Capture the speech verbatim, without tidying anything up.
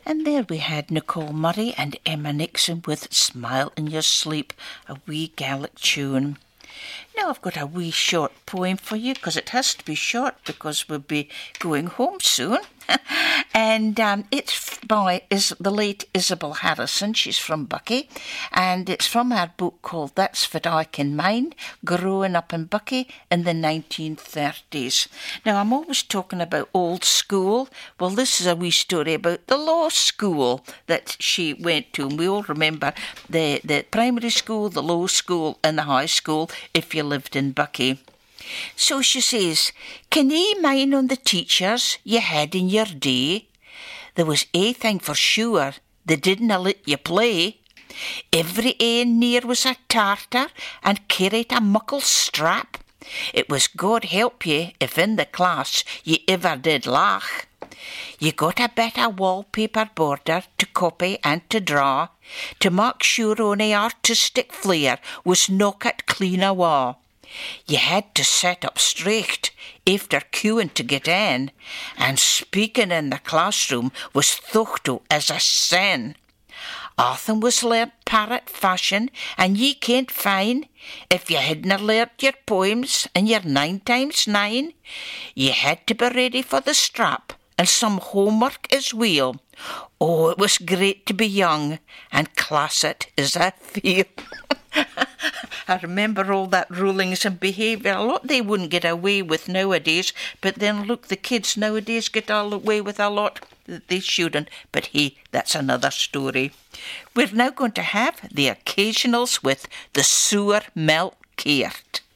And there we had Nicole Murray and Emma Nixon with Smile in Your Sleep, a wee Gaelic tune. Now I've got a wee short poem for you, because it has to be short because we'll be going home soon. and um, it's by is the late Isabel Harrison. She's from Buckie, and it's from her book called That's What I Can Mind, Growing Up in Buckie in the nineteen thirties. Now, I'm always talking about old school. Well, this is a wee story about the law school that she went to, and we all remember the, the primary school, the low school and the high school if you lived in Buckie. So she says, can ye mind on the teachers you had in your day? There was ae thing for sure, they didna let you play. Every ane near was a tartar and carried a muckle strap. It was God help ye if in the class ye ever did laugh. Ye got a bit of wallpaper border to copy and to draw, to make sure ony artistic flair was knockit clean awa. You had to set up straight after queuing to get in, and speaking in the classroom was thought o' as a sin. Often was learnt parrot fashion, and ye can't find, if you hadna learnt your poems and your nine times nine, ye had to be ready for the strap and some homework as well. Oh, it was great to be young and class it as I feel. I remember all that rulings and behaviour. A lot they wouldn't get away with nowadays, but then look, the kids nowadays get all away with a lot that they shouldn't. But hey, that's another story. We're now going to have the occasionals with the Sewer Milk Caird.